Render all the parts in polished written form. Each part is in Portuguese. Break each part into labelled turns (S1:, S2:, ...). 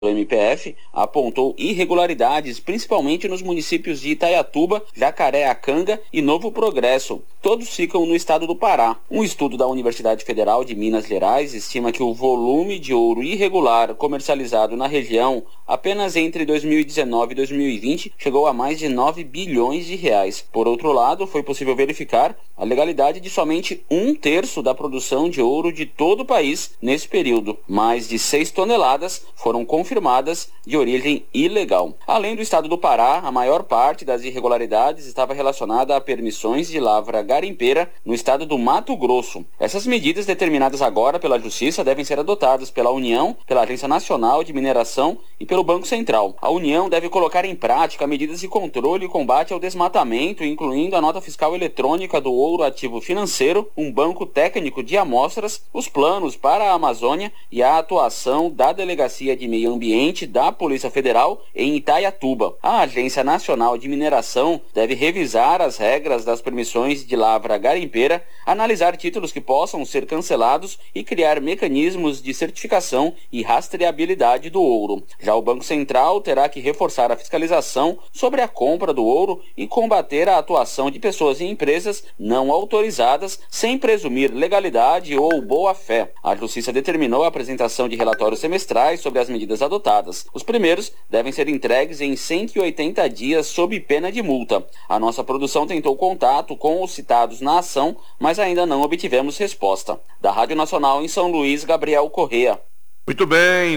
S1: O MPF apontou irregularidades, principalmente nos municípios de Itaiatuba, Jacareacanga e Novo Progresso. Todos ficam no estado do Pará. Um estudo da Universidade Federal de Minas Gerais estima que o volume de ouro irregular comercializado na região apenas entre 2019 e 2020 chegou a mais de 9 bilhões de reais. Por outro lado, foi possível verificar a legalidade de somente 1/3 da produção de ouro de todo o país nesse período. Mais de 6 toneladas foram confirmadas de origem ilegal. Além do estado do Pará, a maior parte das irregularidades estava relacionada a permissões de lavra garimpeira no estado do Mato Grosso. Essas medidas determinadas agora pela Justiça devem ser adotadas pela União, pela Agência Nacional de Mineração e pelo Banco Central. A União deve colocar em prática medidas de controle e combate ao desmatamento, incluindo a nota fiscal eletrônica do ouro ativo financeiro, um banco técnico de amostras, os planos para a Amazônia e a atuação da Delegacia de Meio Ambiente da Polícia Federal em Itaiatuba. A Agência Nacional de Mineração deve revisar as regras das permissões de lavra garimpeira, analisar títulos que possam ser cancelados e criar mecanismos de certificação e rastreabilidade do ouro. Já o Banco Central terá que reforçar a fiscalização sobre a compra do ouro e combater a atuação de pessoas e empresas não autorizadas sem presumir legalidade ou boa-fé. A Justiça determinou a apresentação de relatórios semestrais sobre as medidas adotadas. Os primeiros devem ser entregues em 180 dias sob pena de multa. A nossa produção tentou contato com os citados na ação, mas ainda não obtivemos resposta. Da Rádio Nacional em São Luís, Gabriel Correia.
S2: Muito bem,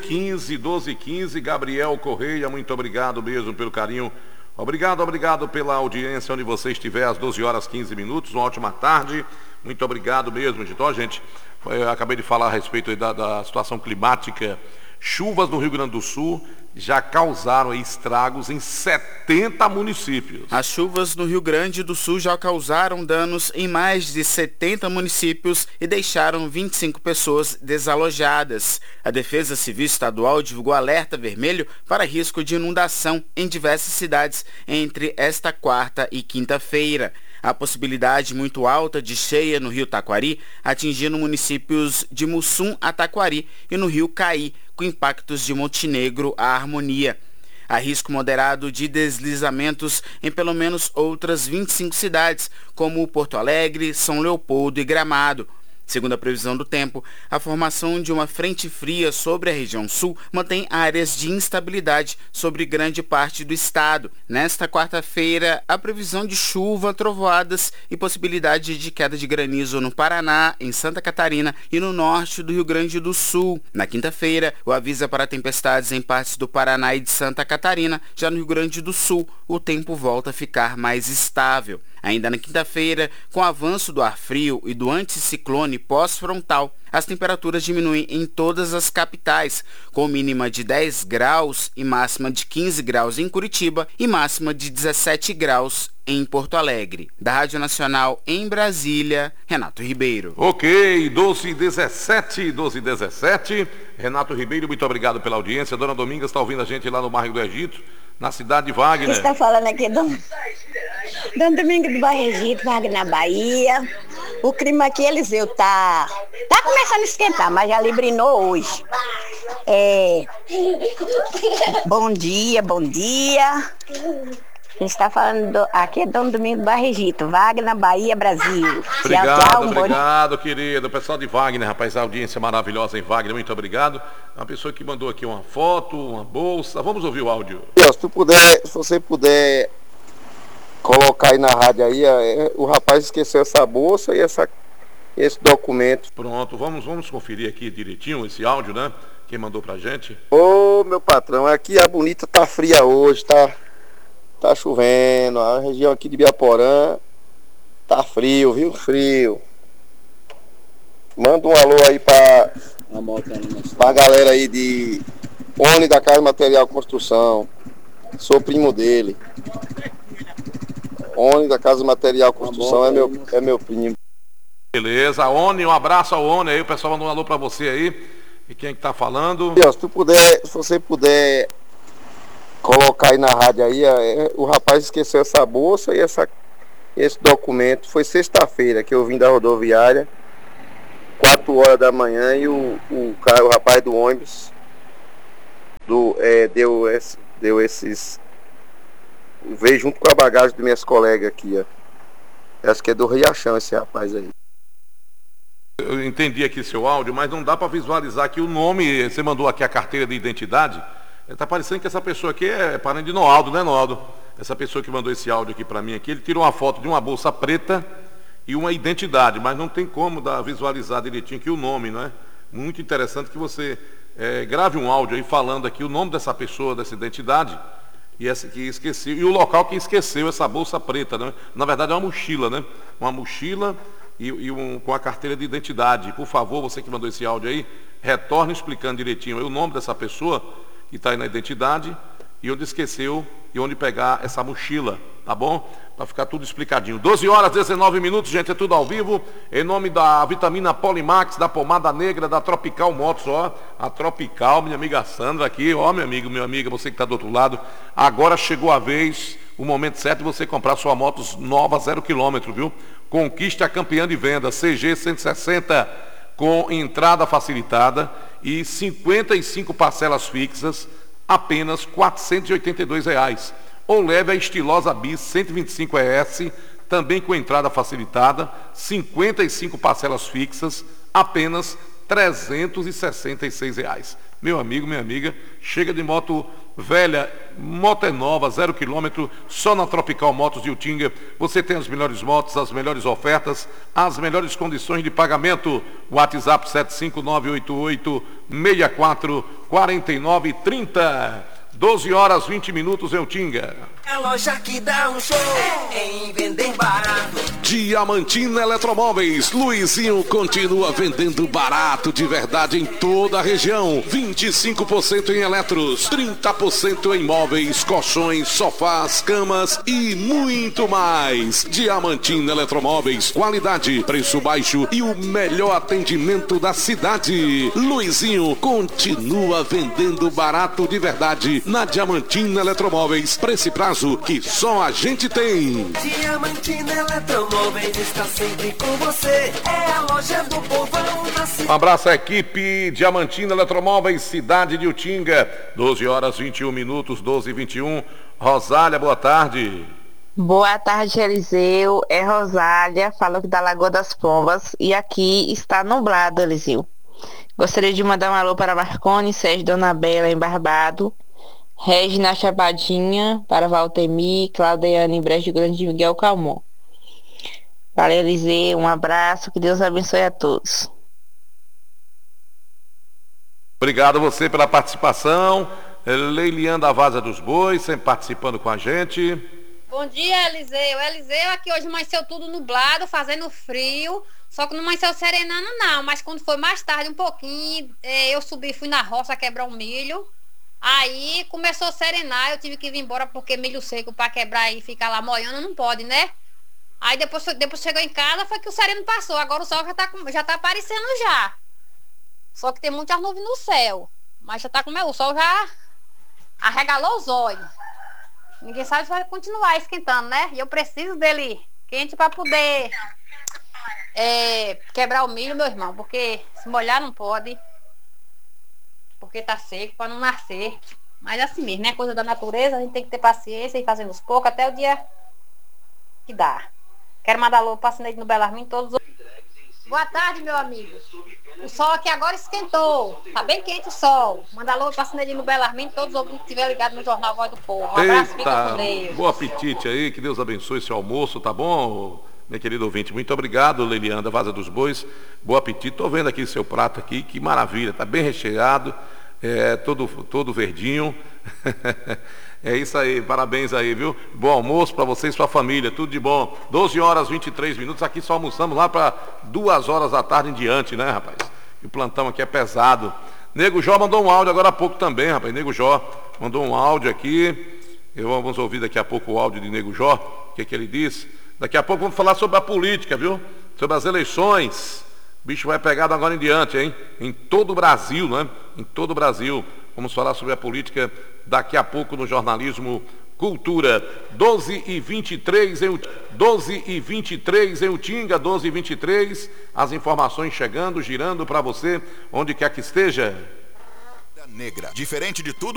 S2: 12h15, Gabriel Correia, muito obrigado mesmo pelo carinho. Obrigado pela audiência onde você estiver às 12h15, uma ótima tarde. Muito obrigado mesmo, então, gente. Eu acabei de falar a respeito da situação climática. Chuvas no Rio Grande do Sul já causaram estragos em 70 municípios.
S3: As chuvas no Rio Grande do Sul já causaram danos em mais de 70 municípios e deixaram 25 pessoas desalojadas. A Defesa Civil Estadual divulgou alerta vermelho para risco de inundação em diversas cidades entre esta quarta e quinta-feira. A possibilidade muito alta de cheia no Rio Taquari, atingindo municípios de Mussum a Taquari e no Rio Caí, com impactos de Montenegro a Harmonia. Há risco moderado de deslizamentos em pelo menos outras 25 cidades, como Porto Alegre, São Leopoldo e Gramado. Segundo a previsão do tempo, a formação de uma frente fria sobre a região sul mantém áreas de instabilidade sobre grande parte do estado. Nesta quarta-feira, a previsão de chuva, trovoadas e possibilidade de queda de granizo no Paraná, em Santa Catarina e no norte do Rio Grande do Sul. Na quinta-feira, o aviso é para tempestades em partes do Paraná e de Santa Catarina. Já no Rio Grande do Sul, o tempo volta a ficar mais estável. Ainda na quinta-feira, com o avanço do ar frio e do anticiclone pós-frontal, as temperaturas diminuem em todas as capitais, com mínima de 10 graus e máxima de 15 graus em Curitiba e máxima de 17 graus em Porto Alegre. Da Rádio Nacional em Brasília, Renato Ribeiro.
S2: Ok, 12h17. Renato Ribeiro, muito obrigado pela audiência. Dona Domingas está ouvindo a gente lá no bairro do Egito, na cidade de Wagner.
S4: Está falando aqui, Dona Domingas do Bairro Egito, Wagner, na Bahia. O clima aqui, Eliseu, tá começando a esquentar, mas já librinou hoje. Bom dia. A gente está falando aqui é Dona Domingas do Bairro Egito, Wagner, na Bahia, Brasil.
S2: Obrigado, querido. O pessoal de Wagner, rapaz, a audiência maravilhosa em Wagner, muito obrigado. Uma pessoa que mandou aqui uma foto, uma bolsa. Vamos ouvir o áudio.
S5: Se você puder colocar aí na rádio aí, o rapaz esqueceu essa bolsa e esse documento.
S2: Pronto, vamos conferir aqui direitinho esse áudio, né? Quem mandou pra gente?
S5: Ô, meu patrão, aqui a bonita tá fria hoje, tá chovendo, a região aqui de Biaporã tá frio, viu? Frio. Manda um alô aí pra galera aí de ONI da Casa Material Construção. Sou primo dele. ONI da Casa Material Construção é meu primo.
S2: Beleza, ONI, um abraço ao ONI aí, o pessoal mandou um alô pra você aí. E quem é que tá falando?
S5: Se você puder colocar aí na rádio aí, o rapaz esqueceu essa bolsa e esse documento. Foi sexta-feira que eu vim da rodoviária, 4 horas da manhã, e o rapaz do ônibus deu esses... Veio junto com a bagagem das minhas colegas aqui, ó. Acho que é do Riachão esse rapaz aí.
S2: Eu entendi aqui seu áudio, mas não dá para visualizar aqui o nome. Você mandou aqui a carteira de identidade. Está parecendo que essa pessoa aqui é parente de Noaldo, né, Noaldo? Essa pessoa que mandou esse áudio aqui para mim aqui, ele tirou uma foto de uma bolsa preta e uma identidade, mas não tem como visualizar direitinho aqui o nome, não é? Muito interessante que você grave um áudio aí falando aqui o nome dessa pessoa, dessa identidade, e essa que esqueceu, e o local que esqueceu essa bolsa preta, né? Na verdade é uma mochila, né? Uma mochila com a carteira de identidade. Por favor, você que mandou esse áudio aí, retorne explicando direitinho aí o nome dessa pessoa que está aí na identidade e onde esqueceu e onde pegar essa mochila, tá bom? Para ficar tudo explicadinho. 12 horas, 19 minutos, gente, é tudo ao vivo. Em nome da vitamina Polimax, da pomada negra, da Tropical Motos, ó. A Tropical, minha amiga Sandra aqui, ó, meu amigo, minha amiga, você que está do outro lado. Agora chegou a vez, o momento certo de você comprar sua moto nova, 0 km, viu? Conquiste a campeã de venda, CG 160, com entrada facilitada e 55 parcelas fixas, apenas R$ 482. Ou leve a estilosa Bis 125 ES, também com entrada facilitada, 55 parcelas fixas, apenas R$ 366. Meu amigo, minha amiga, chega de moto velha, moto é nova, 0 km, só na Tropical Motos de Utinga. Você tem as melhores motos, as melhores ofertas, as melhores condições de pagamento. WhatsApp 75988644930. 12 horas 20 minutos em Utinga.
S6: É a loja que dá um show em vender barato.
S7: Diamantina Eletromóveis. Luizinho continua vendendo barato de verdade em toda a região. 25% em eletros, 30% em móveis, colchões, sofás, camas e muito mais. Diamantina Eletromóveis. Qualidade, preço baixo e o melhor atendimento da cidade. Luizinho continua vendendo barato de verdade na Diamantina Eletromóveis. Preço e prazo que só a gente tem.
S6: Diamantina Eletromóveis está sempre com você. É a loja do povão na cidade.
S2: Um abraço à equipe Diamantina Eletromóveis, cidade de Utinga. 12 horas 21 minutos, 12h21. Rosália, boa tarde.
S8: Boa tarde, Eliseu. É Rosália, falo da Lagoa das Pombas. E aqui está nublado, Eliseu. Gostaria de mandar um alô para Marcone, Sérgio, Dona Bela, em Barbado. Regina Chapadinha, para Valtemir, Claudiane em Brejo Grande, Miguel Calmon. Valeu, Eliseu, um abraço, que Deus abençoe a todos.
S2: Obrigado a você pela participação. Leiliane da Vaza dos Bois, sempre participando com a gente.
S9: Bom dia, Eliseu. Eliseu, aqui hoje amanheceu tudo nublado, fazendo frio, só que não amanheceu serenando não, mas quando foi mais tarde um pouquinho, eu subi, fui na roça quebrar um milho. Aí começou a serenar, eu tive que vir embora porque milho seco para quebrar e ficar lá moiando não pode, né? Aí depois chegou em casa, foi que o sereno passou. Agora o sol já tá aparecendo já. Só que tem muitas nuvens no céu. Mas já tá o sol já arregalou os olhos. Ninguém sabe se vai continuar esquentando, né? E eu preciso dele quente para poder quebrar o milho, meu irmão. Porque se molhar não pode. Porque tá seco para não nascer. Mas assim mesmo, né? Coisa da natureza, a gente tem que ter paciência e fazendo os poucos até o dia que dá. Quero mandar alô para Cineide no Belarmim, todos os... Boa tarde, meu amigo. O sol aqui agora esquentou. Tá bem quente o sol. Manda alô para Cineide no Belarmim, todos os ouvintes que estiverem ligados no Jornal Voz do Povo. Um abraço, fica com Deus.
S2: Bom apetite aí, que Deus abençoe esse almoço, tá bom, meu querido ouvinte? Muito obrigado, Leiliane da Vaza dos Bois. Bom apetite. Tô vendo aqui seu prato aqui, que maravilha. Tá bem recheado, todo verdinho. É isso aí, parabéns aí, viu? Bom almoço para você e sua família, tudo de bom. 12 horas 23 minutos, aqui só almoçamos lá para 2 horas da tarde em diante, né, rapaz? E o plantão aqui é pesado. Nego Jó mandou um áudio agora há pouco também, rapaz. Nego Jó mandou um áudio aqui. Vamos ouvir daqui a pouco o áudio de Nego Jó, o que ele disse. Daqui a pouco vamos falar sobre a política, viu? Sobre as eleições. O bicho vai pegado agora em diante, hein? Em todo o Brasil, né? Em todo o Brasil. Vamos falar sobre a política daqui a pouco no Jornalismo Cultura. 12h23 em Utinga, 12h23. As informações chegando, girando para você, onde quer que esteja.
S10: Negra, diferente de tudo.